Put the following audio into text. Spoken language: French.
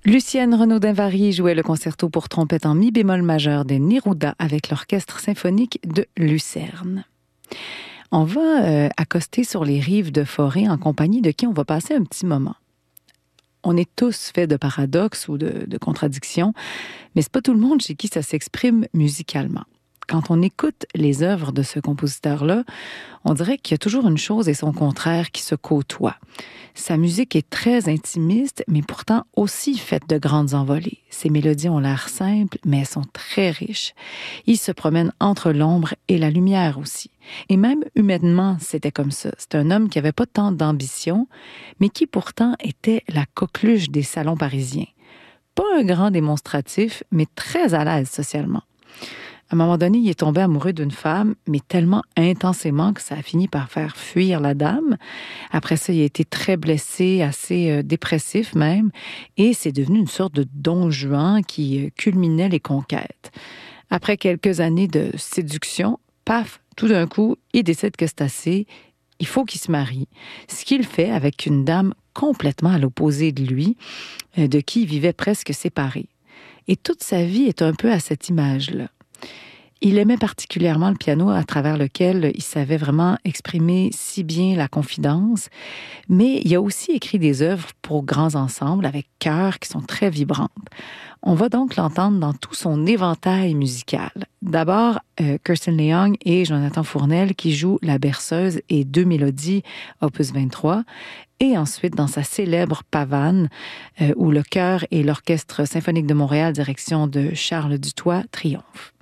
Lucienne Renaudin-Vary jouait le concerto pour trompette en mi bémol majeur des Neruda avec l'orchestre symphonique de Lucerne. On va accoster sur les rives de Forêt en compagnie de qui on va passer un petit moment. On est tous faits de paradoxes ou de contradictions, mais c'est pas tout le monde chez qui ça s'exprime musicalement. Quand on écoute les œuvres de ce compositeur-là, on dirait qu'il y a toujours une chose et son contraire qui se côtoient. Sa musique est très intimiste, mais pourtant aussi faite de grandes envolées. Ses mélodies ont l'air simples, mais elles sont très riches. Il se promène entre l'ombre et la lumière aussi. Et même humainement, c'était comme ça. C'est un homme qui n'avait pas tant d'ambition, mais qui pourtant était la coqueluche des salons parisiens. Pas un grand démonstratif, mais très à l'aise socialement. À un moment donné, il est tombé amoureux d'une femme, mais tellement intensément que ça a fini par faire fuir la dame. Après ça, il a été très blessé, assez dépressif même, et c'est devenu une sorte de Don Juan qui culminait les conquêtes. Après quelques années de séduction, paf, tout d'un coup, il décide que c'est assez, il faut qu'il se marie. Ce qu'il fait avec une dame complètement à l'opposé de lui, de qui il vivait presque séparé. Et toute sa vie est un peu à cette image-là. Il aimait particulièrement le piano à travers lequel il savait vraiment exprimer si bien la confidence, mais il a aussi écrit des œuvres pour grands ensembles avec chœurs qui sont très vibrantes. On va donc l'entendre dans tout son éventail musical. D'abord, Kirsten Leong et Jonathan Fournel qui jouent la berceuse et 2 mélodies, opus 23, et ensuite dans sa célèbre pavane, où le chœur et l'Orchestre symphonique de Montréal, direction de Charles Dutoit, triomphent.